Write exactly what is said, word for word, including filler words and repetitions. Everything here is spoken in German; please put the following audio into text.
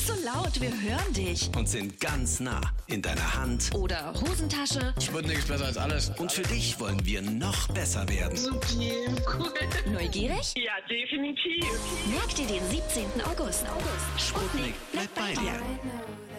nicht so laut, wir hören dich. Und sind ganz nah in deiner Hand Oder Hosentasche. Sputnik ist besser als alles. und für dich wollen wir noch besser werden. Supi, cool. Neugierig? Ja, definitiv. Merk dir den siebzehnten August. Sputnik bleibt bei dir. I know